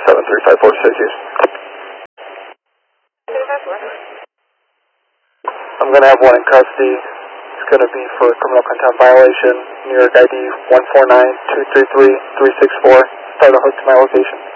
73546 use. I'm going to have one in custody. It's going to be for criminal contempt violation. New York ID 149233364. Start a hook to my location.